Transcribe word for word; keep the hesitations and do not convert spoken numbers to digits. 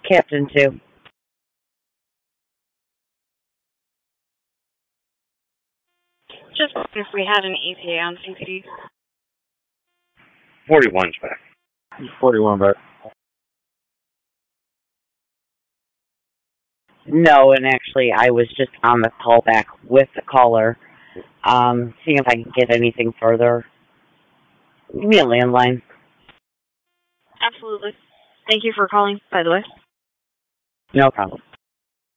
Captain two. Just if we had an E T A on C P D. forty-one's back. forty-one back. No, and actually, I was just on the call back with the caller, um, seeing if I can get anything further. Give me a landline. Absolutely. Thank you for calling, by the way. No problem.